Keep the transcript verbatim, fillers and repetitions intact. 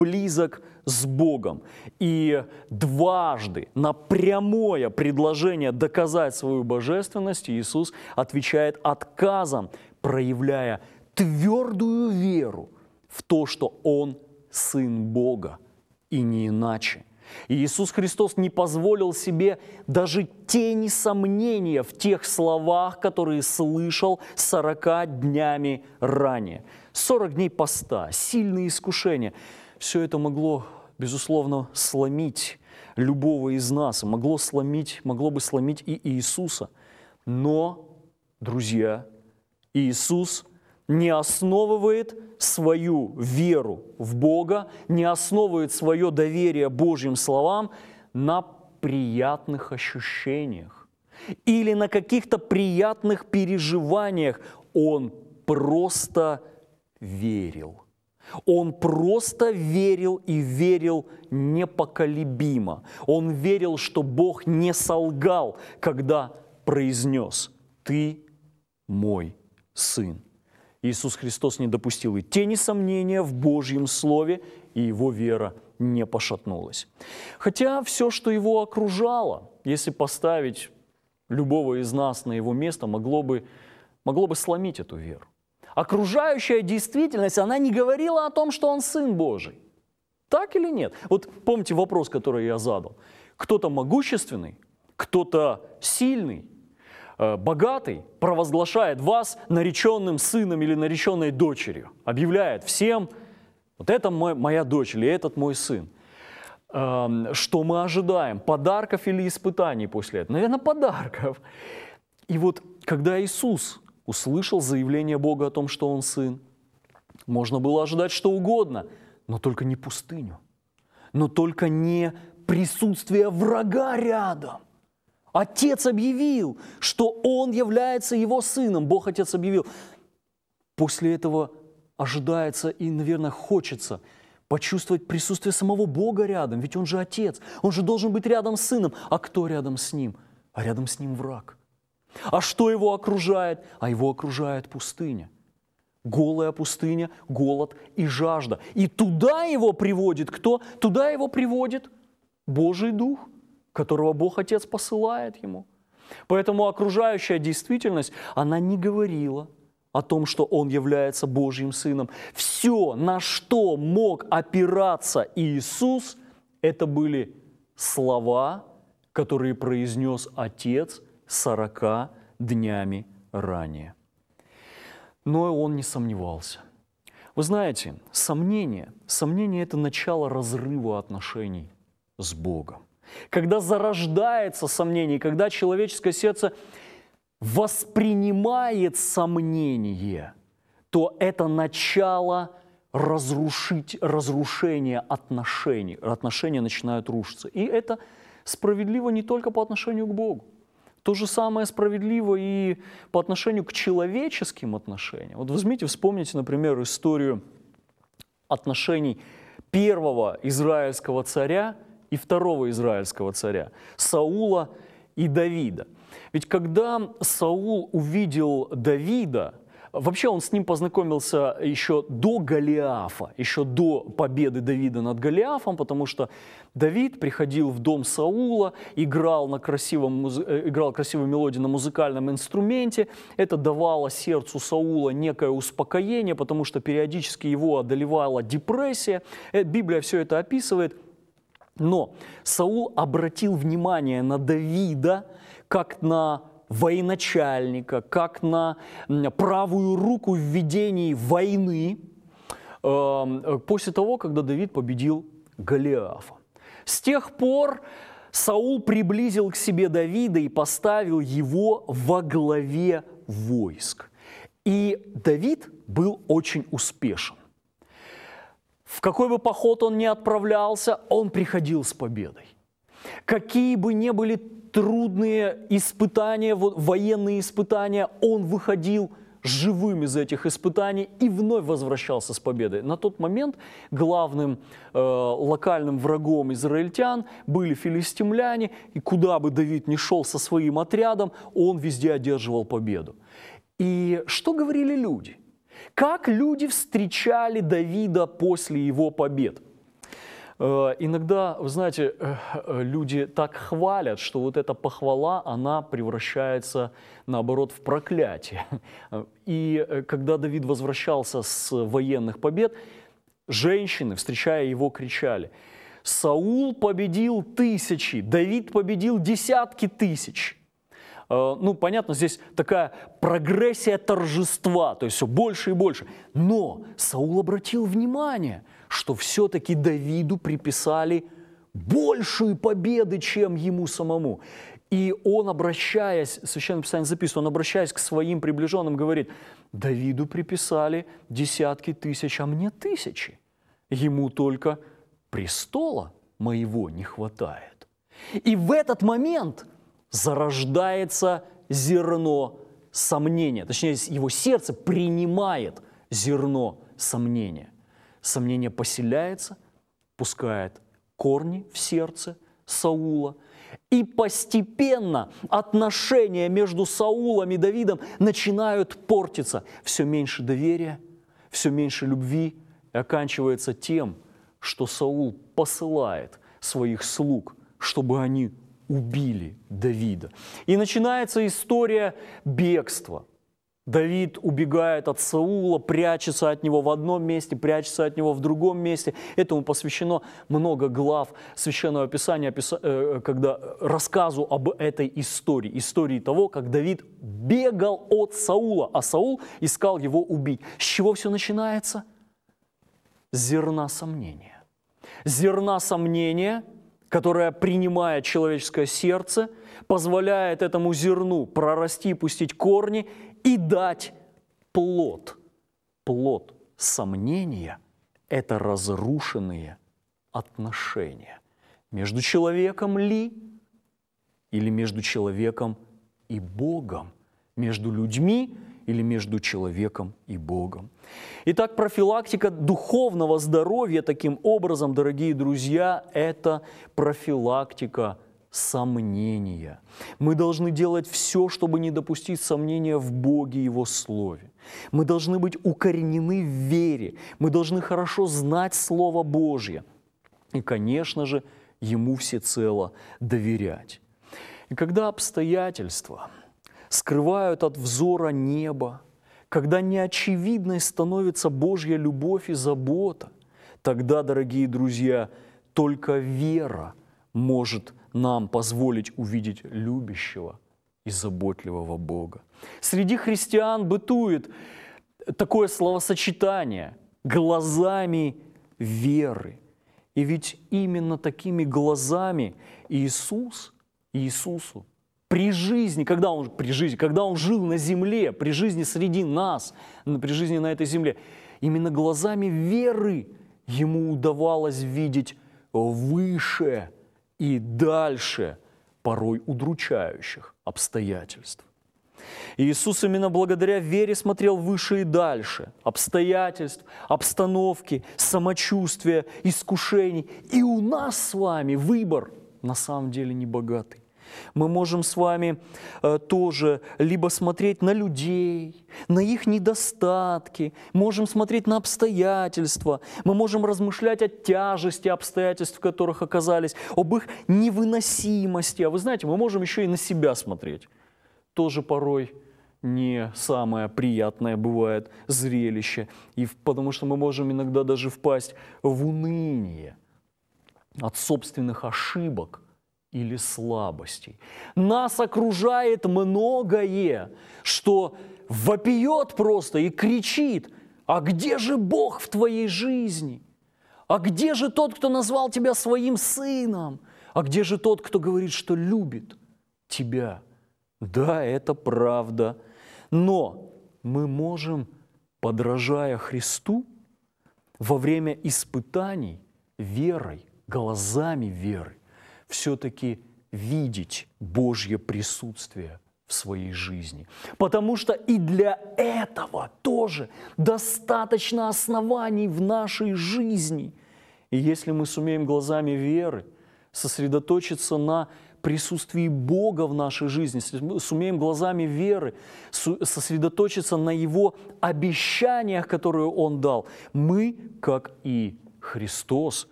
близок с Богом. И дважды на прямое предложение доказать свою божественность Иисус отвечает отказом, проявляя твердую веру в то, что Он Сын Бога, и не иначе. И Иисус Христос не позволил себе даже тени сомнения в тех словах, которые слышал сорока днями ранее. сорок дней поста, сильные искушения. Все это могло, безусловно, сломить любого из нас, могло сломить, могло бы сломить и Иисуса. Но, друзья, Иисус не основывает свою веру в Бога, не основывает свое доверие Божьим словам на приятных ощущениях или на каких-то приятных переживаниях. Он просто верил. Он просто верил и верил непоколебимо. Он верил, что Бог не солгал, когда произнес: «Ты мой Сын». Иисус Христос не допустил и тени сомнения в Божьем Слове, и его вера не пошатнулась. Хотя все, что его окружало, если поставить любого из нас на его место, могло бы, могло бы сломить эту веру. Окружающая действительность, она не говорила о том, что он Сын Божий. Так или нет? Вот помните вопрос, который я задал. Кто-то могущественный, кто-то сильный, богатый провозглашает вас нареченным сыном или нареченной дочерью, объявляет всем: вот это мой, моя дочь или этот мой сын. Что мы ожидаем? Подарков или испытаний после этого? Наверное, подарков. И вот когда Иисус услышал заявление Бога о том, что Он Сын, можно было ожидать что угодно, но только не пустыню, но только не присутствие врага рядом. Отец объявил, что Он является Его Сыном. Бог Отец объявил. После этого ожидается и, наверное, хочется почувствовать присутствие самого Бога рядом. Ведь Он же Отец. Он же должен быть рядом с Сыном. А кто рядом с Ним? А рядом с Ним враг. А что Его окружает? А Его окружает пустыня. Голая пустыня, голод и жажда. И туда Его приводит кто? Туда Его приводит Божий Дух, которого Бог Отец посылает Ему. Поэтому окружающая действительность, она не говорила о том, что Он является Божьим Сыном. Все, на что мог опираться Иисус, это были слова, которые произнес Отец сорока днями ранее. Но Он не сомневался. Вы знаете, сомнение, сомнение – это начало разрыва отношений с Богом. Когда зарождается сомнение, когда человеческое сердце воспринимает сомнение, то это начало разрушить, разрушения отношений. Отношения начинают рушиться. И это справедливо не только по отношению к Богу. То же самое справедливо и по отношению к человеческим отношениям. Вот возьмите, вспомните, например, историю отношений первого израильского царя и второго израильского царя, Саула и Давида. Ведь когда Саул увидел Давида, вообще он с ним познакомился еще до Голиафа, еще до победы Давида над Голиафом, потому что Давид приходил в дом Саула, играл, на красивом, играл красивую мелодию на музыкальном инструменте. Это давало сердцу Саула некое успокоение, потому что периодически его одолевала депрессия. Библия все это описывает. Но Саул обратил внимание на Давида как на военачальника, как на правую руку в ведении войны после того, когда Давид победил Голиафа. С тех пор Саул приблизил к себе Давида и поставил его во главе войск. И Давид был очень успешен. В какой бы поход он ни отправлялся, он приходил с победой. Какие бы ни были трудные испытания, военные испытания, он выходил живым из этих испытаний и вновь возвращался с победой. На тот момент главным э, локальным врагом израильтян были филистимляне, и куда бы Давид ни шел со своим отрядом, он везде одерживал победу. И что говорили люди? Как люди встречали Давида после его побед? Иногда, вы знаете, люди так хвалят, что вот эта похвала, она превращается, наоборот, в проклятие. И когда Давид возвращался с военных побед, женщины, встречая его, кричали: «Саул победил тысячи, Давид победил десятки тысяч». Ну, понятно, здесь такая прогрессия торжества, то есть все больше и больше. Но Саул обратил внимание, что все-таки Давиду приписали большие победы, чем ему самому. И он, обращаясь, Священное Писание записывает, он, обращаясь к своим приближенным, говорит: Давиду приписали десятки тысяч, а мне тысячи. Ему только престола моего не хватает. И в этот момент зарождается зерно сомнения. Точнее, его сердце принимает зерно сомнения. Сомнение поселяется, пускает корни в сердце Саула. И постепенно отношения между Саулом и Давидом начинают портиться. Все меньше доверия, все меньше любви. И оканчивается тем, что Саул посылает своих слуг, чтобы они убили Давида. И начинается история бегства. Давид убегает от Саула, прячется от него в одном месте, прячется от него в другом месте. Этому посвящено много глав Священного Писания, когда рассказу об этой истории. Истории того, как Давид бегал от Саула, а Саул искал его убить. С чего все начинается? С зерна сомнения. Зерна сомнения, которое принимает человеческое сердце, позволяет этому зерну прорасти, пустить корни и дать плод. Плод сомнения – это разрушенные отношения. Между человеком ли или между человеком и Богом? Между людьми или между человеком и Богом? Итак, профилактика духовного здоровья, таким образом, дорогие друзья, это профилактика сомнения. Мы должны делать все, чтобы не допустить сомнения в Боге и Его Слове. Мы должны быть укоренены в вере. Мы должны хорошо знать Слово Божье. И, конечно же, Ему всецело доверять. И когда обстоятельства скрывают от взора небо, когда неочевидной становится Божья любовь и забота, тогда, дорогие друзья, только вера может нам позволить увидеть любящего и заботливого Бога. Среди христиан бытует такое словосочетание «глазами веры». И ведь именно такими глазами Иисус, Иисусу при жизни, когда он, при жизни, когда он жил на земле, при жизни среди нас, при жизни на этой земле, именно глазами веры ему удавалось видеть выше и дальше порой удручающих обстоятельств. И Иисус именно благодаря вере смотрел выше и дальше обстоятельств, обстановки, самочувствия, искушений. И у нас с вами выбор на самом деле не богатый. Мы можем с вами э, тоже либо смотреть на людей, на их недостатки, можем смотреть на обстоятельства, мы можем размышлять о тяжести обстоятельств, в которых оказались, об их невыносимости. А вы знаете, мы можем еще и на себя смотреть. Тоже порой не самое приятное бывает зрелище, и потому что мы можем иногда даже впасть в уныние от собственных ошибок или слабостей. Нас окружает многое, что вопиет просто и кричит: а где же Бог в твоей жизни? А где же тот, кто назвал тебя своим сыном? А где же тот, кто говорит, что любит тебя? Да, это правда. Но мы можем, подражая Христу, во время испытаний верой, глазами веры, все-таки видеть Божье присутствие в своей жизни. Потому что и для этого тоже достаточно оснований в нашей жизни. И если мы сумеем глазами веры сосредоточиться на присутствии Бога в нашей жизни, сумеем глазами веры сосредоточиться на Его обещаниях, которые Он дал, мы, как и Христос,